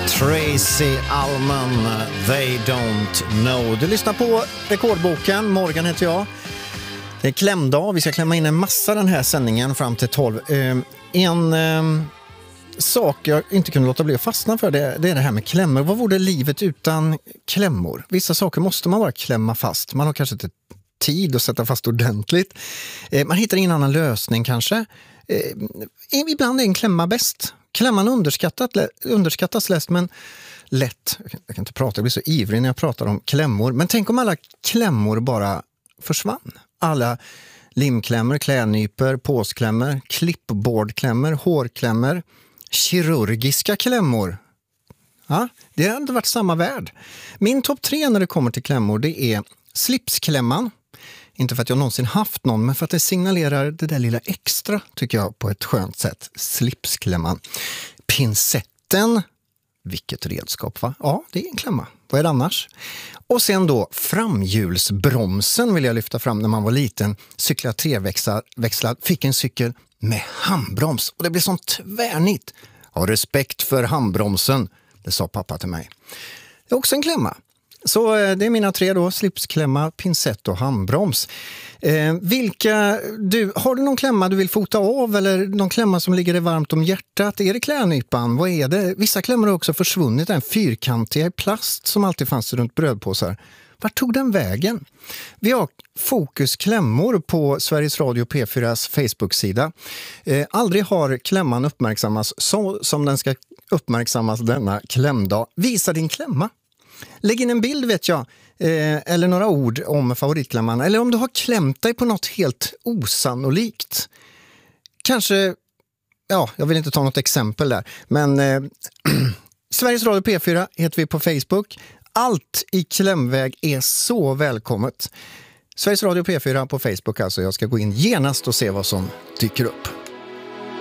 Tracy Allman, They Don't Know. Du lyssnar på Rekordboken. Morgan heter jag. Det är klämdag. Vi ska klämma in en massa den här sändningen fram till 12. Sak jag inte kunde låta bli att fastna för, det är det här med klämmor. Vad vore livet utan klämmor? Vissa saker måste man bara klämma fast. Man har kanske inte tid att sätta fast ordentligt. Man hittar ingen annan lösning kanske. Ibland är en klämma bäst. Klämman underskattas lätt, men lätt. Jag kan inte prata, jag blir så ivrig när jag pratar om klämmor. Men tänk om alla klämmor bara försvann. Alla limklämmor, klädnyper, påsklämmor, klippbordklämmor, hårklämmor, kirurgiska klämmor. Ja, det har inte varit samma värld. Min topp 3 när det kommer till klämmor, det är slipsklämman. Inte för att jag någonsin haft någon, men för att det signalerar det där lilla extra, tycker jag, på ett skönt sätt. Slipsklämman. Pincetten. Vilket redskap, va? Ja, det är en klämma. Vad är det annars? Och sen då framhjulsbromsen vill jag lyfta fram när man var liten. Cykla treväxlad, fick en cykel med handbroms. Och det blev sånt tvärnit. Ha respekt för handbromsen, det sa pappa till mig. Det är också en klämma. Så det är mina 3 då, slipsklämma, pincett och handbroms. Har du någon klämma du vill fota av eller någon klämma som ligger dig varmt om hjärtat? Är det klädnypan? Vad är det? Vissa klämmor har också försvunnit, en fyrkantiga i plast som alltid fanns runt brödpåsar. Vart tog den vägen? Vi har fokusklämmor på Sveriges Radio P4s Facebook-sida. Aldrig har klämman uppmärksammas så som den ska uppmärksammas denna klämdag. Visa din klämma. Lägg in en bild vet jag, eller några ord om favoritklämman. Eller om du har klämt dig på något helt osannolikt. Kanske, ja, jag vill inte ta något exempel där. Men Sveriges Radio P4 heter vi på Facebook. Allt i klämväg är så välkommet. Sveriges Radio P4 på Facebook alltså. Jag ska gå in genast och se vad som dyker upp.